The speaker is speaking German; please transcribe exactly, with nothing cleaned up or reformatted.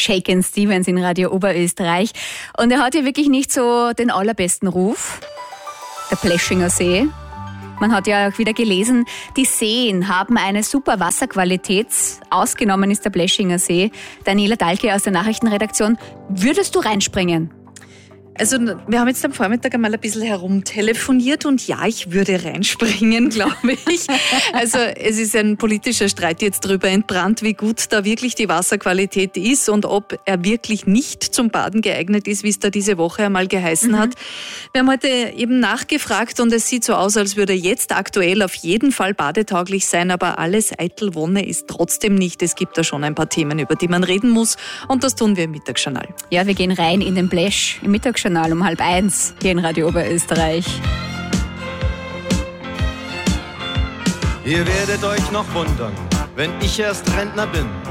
Shakin' Stevens in Radio Oberösterreich. Und er hat ja wirklich nicht so den allerbesten Ruf, der Pleschinger See. Man hat ja auch wieder gelesen, die Seen haben eine super Wasserqualität. Ausgenommen ist der Pleschinger See. Daniela Dahlke aus der Nachrichtenredaktion. Würdest du reinspringen? Also wir haben jetzt am Vormittag einmal ein bisschen herumtelefoniert und ja, ich würde reinspringen, glaube ich. Also es ist ein politischer Streit jetzt darüber entbrannt, wie gut da wirklich die Wasserqualität ist und ob er wirklich nicht zum Baden geeignet ist, wie es da diese Woche einmal geheißen mhm. hat. Wir haben heute eben nachgefragt und es sieht so aus, als würde jetzt aktuell auf jeden Fall badetauglich sein, aber alles eitel Wonne ist trotzdem nicht. Es gibt da schon ein paar Themen, über die man reden muss und das tun wir im Mittagsjournal. Ja, wir gehen rein in den Plesch im Mittagsjournal um halb eins hier in Radio Oberösterreich. Ihr werdet euch noch wundern, wenn ich erst Rentner bin.